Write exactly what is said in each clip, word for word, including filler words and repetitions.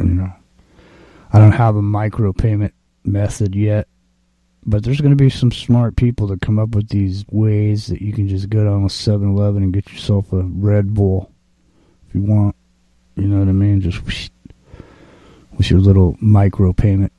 you know, I don't have a micropayment method yet, but there's going to be some smart people that come up with these ways that you can just go down to seven eleven and get yourself a Red Bull if you want. You know what I mean? Just whoosh, with your little micropayment.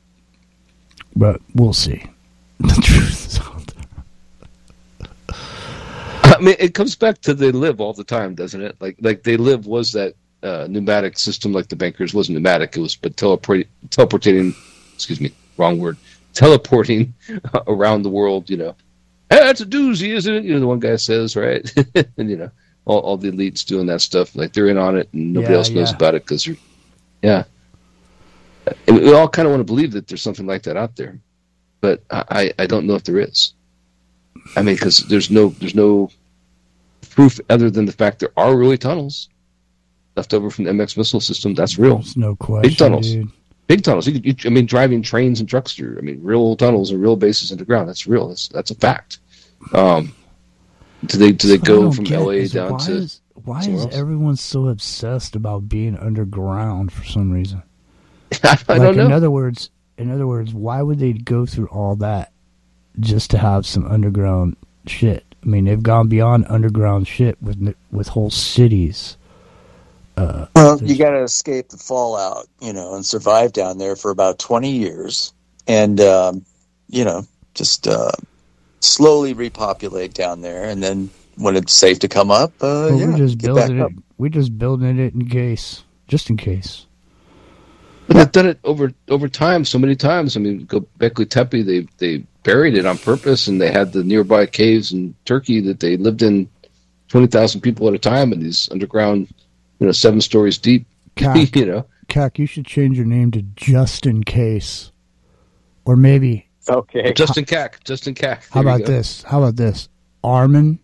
But we'll see. The truth is out there. I mean, it comes back to They Live all the time, doesn't it? Like, like They Live was that uh, pneumatic system, like the bankers wasn't pneumatic. It was but teleport- teleportating. Excuse me, wrong word. Teleporting around the world. You know, hey, that's a doozy, isn't it? You know, the one guy says, right? And you know, all, all the elites doing that stuff, like they're in on it, and nobody Yeah, else knows yeah. about it because they're, yeah. And we all kind of want to believe that there's something like that out there, but I, I don't know if there is. I mean, because there's no there's no proof other than the fact there are really tunnels left over from the M X missile system. That's real. There's no question, Big tunnels. dude. Big tunnels. You, you, I mean, driving trains and trucks through. I mean, real tunnels and real bases underground. That's real. That's that's a fact. Um, do they do they So I go don't from get L A is down why to? Is, why is somewhere else? everyone so obsessed about being underground for some reason? I, I like, don't know. In other words, in other words, why would they go through all that just to have some underground shit? I mean, they've gone beyond underground shit with with whole cities. Uh, Well, you got to escape the fallout, you know, and survive down there for about twenty years, and um, you know, just uh, slowly repopulate down there, and then when it's safe to come up, uh, well, yeah, we're just get back building up. it. We're just building it in case, just in case. But they've done it over over time, so many times. I mean, Göbekli Tepe, they they buried it on purpose, and they had the nearby caves in Turkey that they lived in, twenty thousand people at a time in these underground, you know, seven stories deep. Cac, you know, Cac, you should change your name to Just in Case, or maybe. Okay. Justin Cack, Justin Cack. How There you about go. this? How about this? Armin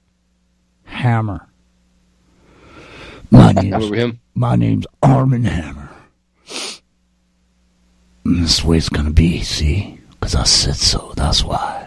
Hammer. My name's Remember him? My name's Armin Hammer. And this way it's gonna be, see? Because I said so, that's why.